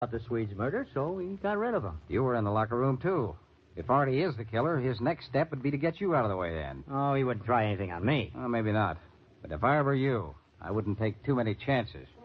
about the Swede's murder, so he got rid of him. You were in the locker room, too. If Artie is the killer, his next step would be to get you out of the way then. Oh, he wouldn't try anything on me. Well, maybe not. But if I were you, I wouldn't take too many chances.